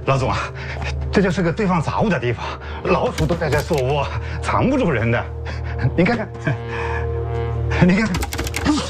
老总啊，这就是个堆放杂物的地方，老鼠都在这做窝，藏不住人的。您看看，您看看。